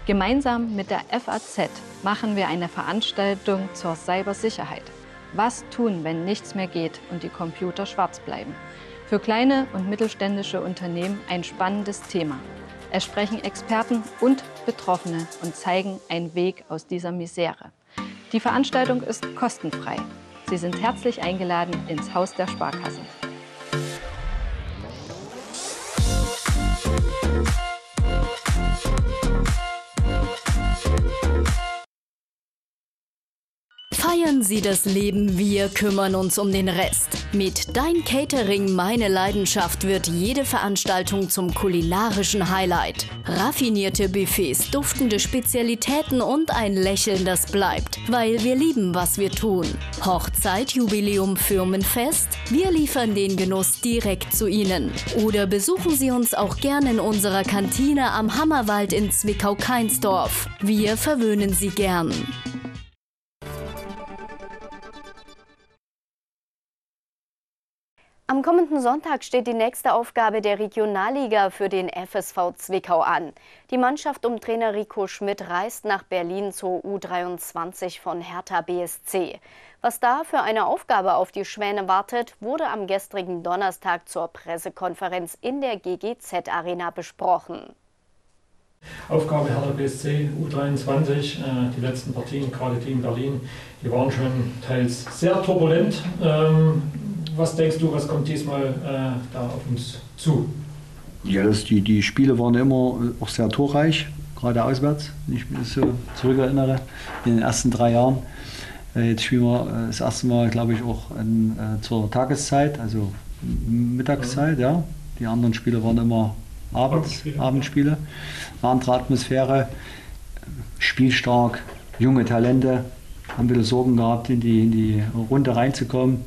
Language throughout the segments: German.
Gemeinsam mit der FAZ machen wir eine Veranstaltung zur Cybersicherheit. Was tun, wenn nichts mehr geht und die Computer schwarz bleiben? Für kleine und mittelständische Unternehmen ein spannendes Thema. Es sprechen Experten und Betroffene und zeigen einen Weg aus dieser Misere. Die Veranstaltung ist kostenfrei. Sie sind herzlich eingeladen ins Haus der Sparkassen. Feiern Sie das Leben, wir kümmern uns um den Rest. Mit Dein Catering, meine Leidenschaft wird jede Veranstaltung zum kulinarischen Highlight. Raffinierte Buffets, duftende Spezialitäten und ein Lächeln, das bleibt, weil wir lieben, was wir tun. Hochzeit, Jubiläum, Firmenfest, wir liefern den Genuss direkt zu Ihnen. Oder besuchen Sie uns auch gerne in unserer Kantine am Hammerwald in Zwickau-Kainsdorf. Wir verwöhnen Sie gern. Am kommenden Sonntag steht die nächste Aufgabe der Regionalliga für den FSV Zwickau an. Die Mannschaft um Trainer Rico Schmidt reist nach Berlin zur U23 von Hertha BSC. Was da für eine Aufgabe auf die Schwäne wartet, wurde am gestrigen Donnerstag zur Pressekonferenz in der GGZ-Arena besprochen. Aufgabe Hertha BSC, U23, die letzten Partien, gerade die in Berlin, die waren schon teils sehr turbulent. Was denkst du, was kommt diesmal da auf uns zu? Ja, die Spiele waren immer auch sehr torreich, gerade auswärts, wenn ich mich so zurückerinnere, in den ersten 3 Jahren. Jetzt spielen wir das erste Mal, glaube ich, auch zur Tageszeit, also Mittagszeit. Ja. Die anderen Spiele waren immer Abendspiele. Eine andere Atmosphäre, spielstark, junge Talente, haben ein bisschen Sorgen gehabt, in die Runde reinzukommen.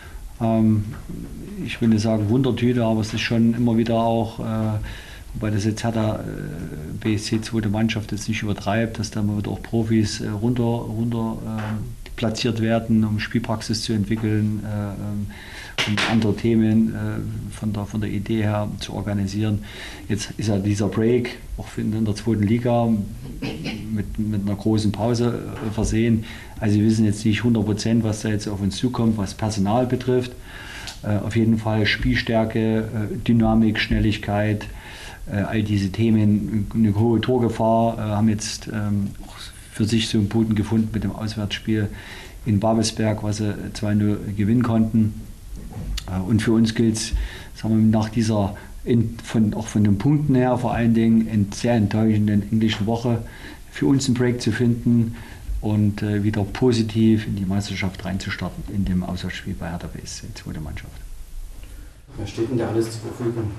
Ich will nicht sagen Wundertüte, aber es ist schon immer wieder auch, wobei das jetzt Hertha BSC zweite Mannschaft jetzt nicht übertreibt, dass da mal wieder auch Profis runter platziert werden, um Spielpraxis zu entwickeln, um andere Themen von der Idee her zu organisieren. Jetzt ist ja dieser Break auch in der zweiten Liga mit einer großen Pause versehen. Also wir wissen jetzt nicht 100%, was da jetzt auf uns zukommt, was Personal betrifft. Auf jeden Fall Spielstärke, Dynamik, Schnelligkeit, all diese Themen, eine hohe Torgefahr, haben jetzt auch für sich so einen Boden gefunden mit dem Auswärtsspiel in Babelsberg, was sie 2-0 gewinnen konnten. Und für uns gilt es, nach dieser, auch von den Punkten her, vor allen Dingen sehr enttäuschenden englischen Woche, für uns einen Break zu finden und wieder positiv in die Meisterschaft reinzustarten, in dem Auswärtsspiel bei Hertha BSC, zweite Mannschaft. Was steht denn da alles zur Verfügung?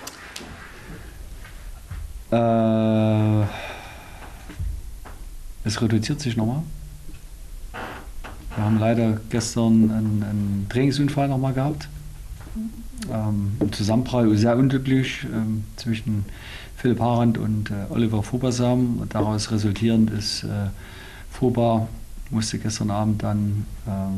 Es reduziert sich nochmal. Wir haben leider gestern einen Trainingsunfall nochmal gehabt. Ein Zusammenprall, sehr unglücklich, zwischen Philipp Harand und Oliver Fobasam. Daraus resultierend ist Foba musste gestern Abend dann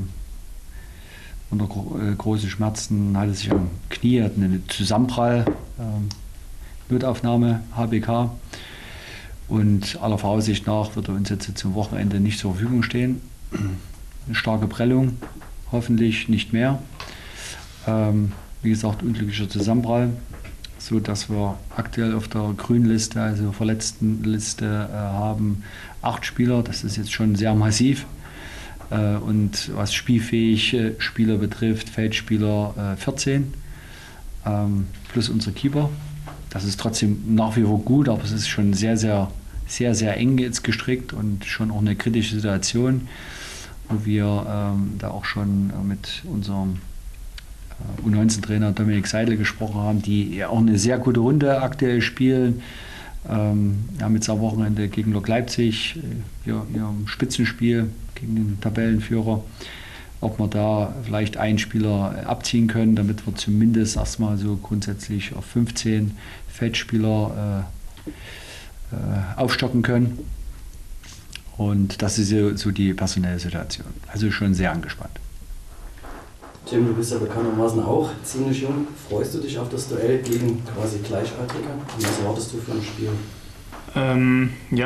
unter großen Schmerzen, hatte sich am Knie, hat einen Zusammenprall, Notaufnahme, HBK. Und aller Voraussicht nach wird er uns jetzt zum Wochenende nicht zur Verfügung stehen. Eine starke Prellung, hoffentlich nicht mehr. Wie gesagt, unglücklicher Zusammenprall, so dass wir aktuell auf der grünen Liste, also Verletztenliste, haben 8 Spieler. Das ist jetzt schon sehr massiv. Und was spielfähige Spieler betrifft, Feldspieler 14, plus unsere Keeper. Das ist trotzdem nach wie vor gut, aber es ist schon sehr, sehr, sehr, sehr eng jetzt gestrickt und schon auch eine kritische Situation, wo wir da auch schon mit unserem U19-Trainer Dominik Seidel gesprochen haben, die auch eine sehr gute Runde aktuell spielen. Wir haben jetzt am Wochenende gegen Lok Leipzig ihr Spitzenspiel gegen den Tabellenführer, ob wir da vielleicht einen Spieler abziehen können, damit wir zumindest erstmal so grundsätzlich auf 15 Feldspieler aufstocken können. Und das ist so die personelle Situation. Also schon sehr angespannt. Tim, du bist ja bekanntermaßen auch ziemlich jung. Freust du dich auf das Duell gegen quasi Gleichaltrige? Und was erwartest du für ein Spiel? Ja,